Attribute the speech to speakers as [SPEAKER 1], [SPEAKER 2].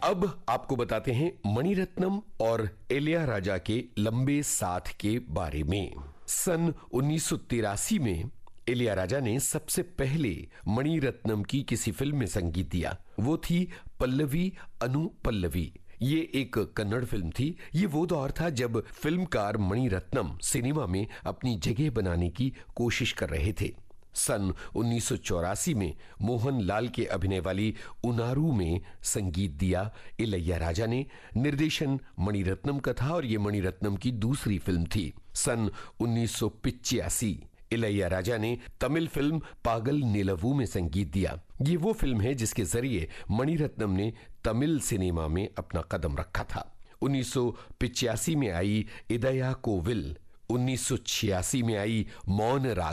[SPEAKER 1] अब आपको बताते हैं मणिरत्नम और इलैयाराजा के लंबे साथ के बारे में। सन 1983 में इलैयाराजा ने सबसे पहले मणिरत्नम की किसी फिल्म में संगीत दिया। वो थी पल्लवी अनुपल्लवी। ये एक कन्नड़ फिल्म थी। ये वो दौर था जब फिल्मकार मणिरत्नम सिनेमा में अपनी जगह बनाने की कोशिश कर रहे थे। सन 1984 में मोहन लाल के अभिनय वाली उनारू में संगीत दिया इलैयाराजा ने। निर्देशन मणिरत्नम का था और ये मणिरत्नम की दूसरी फिल्म थी। सन 1985 इलैयाराजा ने तमिल फिल्म पागल निलवू में संगीत दिया। ये वो फिल्म है जिसके जरिए मणिरत्नम ने तमिल सिनेमा में अपना कदम रखा था। 1985 में आई इदया कोविल, 1986 में आई मौन राग।